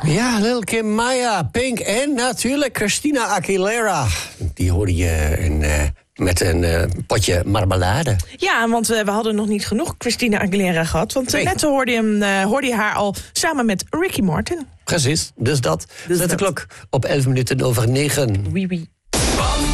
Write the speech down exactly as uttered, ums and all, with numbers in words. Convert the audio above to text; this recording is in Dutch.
Ja, Lil Kim, Maya, Pink en natuurlijk Christina Aguilera. Die hoorde je in, uh, met een uh, potje marmelade. Ja, want uh, we hadden nog niet genoeg Christina Aguilera gehad. Want uh, nee. net hoorde je, hem, uh, hoorde je haar al samen met Ricky Martin. Precies, dus dat. Dus Zet de dat. klok op elf minuten over negen. Oui, oui.